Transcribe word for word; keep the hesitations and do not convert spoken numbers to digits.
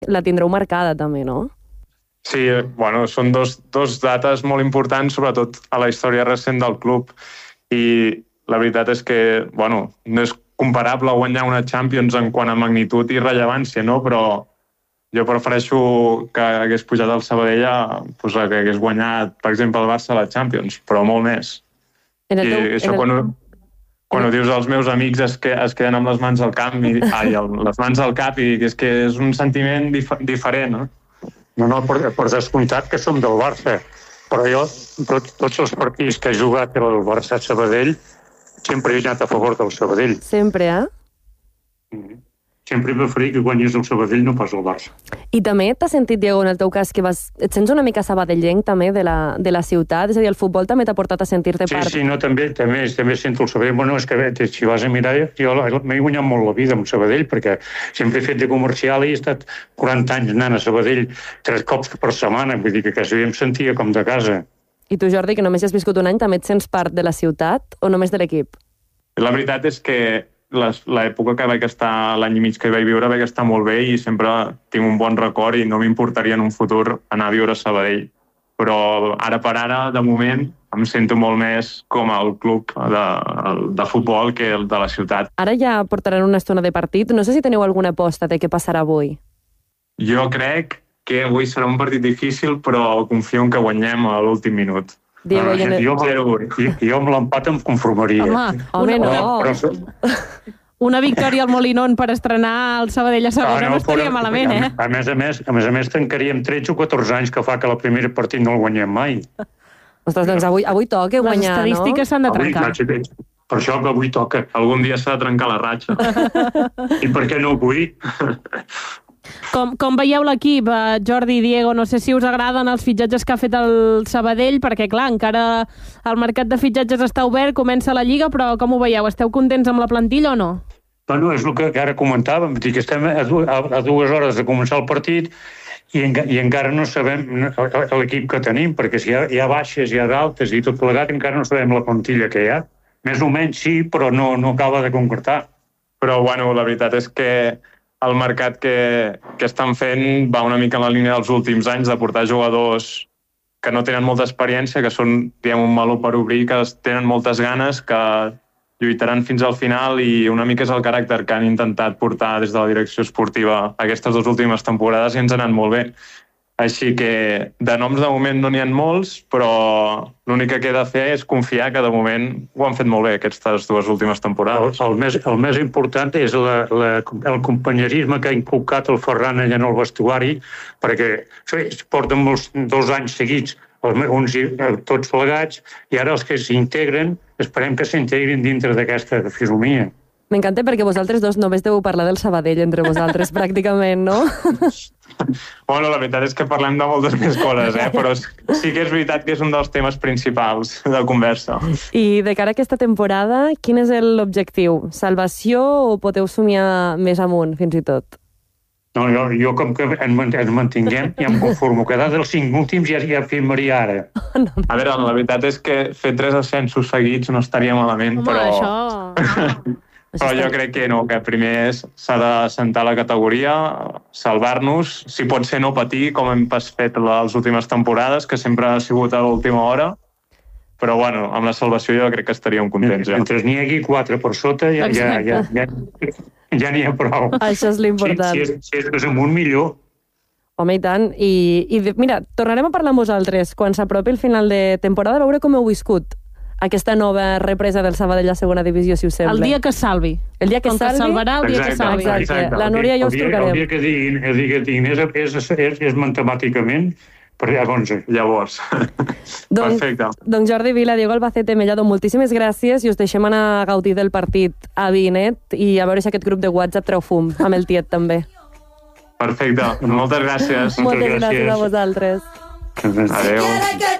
la tindreu marcada també, no? Sí, bueno, són dos, dos dates molt importants, sobretot a la història recent del club. I la veritat és que, bueno, no és comparable guanyar una Champions en quant a magnitud i rellevància, no? Però jo prefereixo que hagués pujat al Sabadell a, pues, a que hagués guanyat, per exemple, el Barça a la Champions, però molt més. I teu, això el... quan, quan ho dius als meus amics es, que, es queden amb les mans al camp i, ai, el, les mans al cap i és que és un sentiment dif diferent, no? No, no, per, per descomptat que som del Barça, però jo, tot, tots els partits que he jugat el Barça-Sabadell, sempre he anat a favor del Sabadell. Sempre, eh? Mm-hmm. Sempre he preferit que guanyés el Sabadell, no pas el Barça. I també t'has sentit, Diego, en el teu cas, que vas, et sents una mica sabadellenc també de la, de la ciutat? És a dir, el futbol també t'ha portat a sentir-te sí, part? Sí, sí, no, també, també, també sento el Sabadell. Bueno, és que si vas a mirar, jo m'he guanyat molt la vida amb Sabadell, perquè sempre he fet de comercial i he estat quaranta anys anant a Sabadell tres cops per setmana, vull dir que quasi em sentia com de casa. I tu, Jordi, que només has viscut un any, també et sents part de la ciutat o només de l'equip? La veritat és que l'època que vaig estar, l'any i mig que hi vaig viure, vaig estar molt bé i sempre tinc un bon record i no m'importaria en un futur anar a viure a Sabadell. Però ara per ara, de moment, em sento molt més com el club de, de futbol que el de la ciutat. Ara ja portaran una estona de partit. No sé si teniu alguna aposta de què passarà avui. Jo crec que avui serà un partit difícil, però confio en que guanyem a l'últim minut. Diego, no, jo, jo, jo amb l'empat em conformaria. Home, home no. Però... Una victòria al Molinón per estrenar el Sabadell a segona ah, no, no estaria però, malament, eh? A més a més, a més a més tancaríem tretze o catorze anys que fa que el primer partit no el guanyem mai. Ostres, doncs avui, avui toca guanyar, no? Les estadístiques s'han de trencar. Avui, per això que avui toca. Algun dia s'ha de trencar la ratxa. I per què no avui? Com, com veieu l'equip, eh, Jordi i Diego? No sé si us agraden els fitxatges que ha fet el Sabadell, perquè, clar, encara el mercat de fitxatges està obert, comença la Lliga, però com ho veieu? Esteu contents amb la plantilla o no? Bueno, és el que ara comentàvem, dir que estem a dues hores de començar el partit i, en, i encara no sabem l'equip que tenim, perquè si hi ha, hi ha baixes, hi ha d'altes i tot plegat, encara no sabem la plantilla que hi ha. Més o menys sí, però no, no acaba de concretar. Però, bueno, la veritat és que el mercat que, que estan fent va una mica en la línia dels últims anys de portar jugadors que no tenen molta experiència, que són, diguem, un meló per obrir, que tenen moltes ganes, que lluitaran fins al final i una mica és el caràcter que han intentat portar des de la direcció esportiva aquestes dues últimes temporades i ens han anat molt bé. Així que de noms de moment no n'hi ha molts, però l'únic que queda fer és confiar que de moment ho han fet molt bé aquestes dues últimes temporades. El, el, més, el més important és la, la, el companyerisme que ha inculcat el Ferran allà en el vestuari, perquè porten molts, dos anys seguits uns tots plegats i ara els que s'integren esperem que s'integrin dintre d'aquesta fisomia. M'encanta perquè vosaltres dos només deveu parlar del Sabadell entre vosaltres, pràcticament, no? Bueno, la veritat és que parlem de moltes més coses, eh? Però sí que és veritat que és un dels temes principals de conversa. I de cara a aquesta temporada, quin és l'objectiu? Salvació o podeu somiar més amunt, fins i tot? No, jo, jo com que ens mantinguem ja em conformo. Quedar dels cinc últims ja, ja firmaria ara. A veure, la veritat és que fer tres ascensos seguits no estaria malament, home, però... Això... Però jo crec que no, que primer s'ha de sentar la categoria, salvar-nos, si pot ser no patir, com hem fet les últimes temporades, que sempre ha sigut a l'última hora, però bueno, amb la salvació jo crec que estaríem contents. Ja. Mentre n'hi hagi quatre per sota, ja, ja, ja, ja, ja n'hi ha prou. Això és l'important. Si, si, si és amunt, millor. Home, i tant. I, i mira, tornarem a parlar amb vosaltres quan s'apropi el final de temporada, a veure com heu viscut aquesta nova represa del Sabadell a segona divisió, si us sembla. El dia que salvi. El dia que Com salvi. Que salvarà el dia exacte, que salvi. Exacte. exacte. La Núria i jo us trucarem. El dia que diguin, el dia que diguin és, és, és, és matemàticament, però llavors... Llavors. Doncs, perfecte. Doncs Jordi Vila, Diego Albacete, Mellado, moltíssimes gràcies i us deixem anar a gaudir del partit a Vinet i a veure si aquest grup de WhatsApp treu fum, amb el tiet també. Perfecte. Moltes gràcies. Moltes gràcies a vosaltres. Adéu.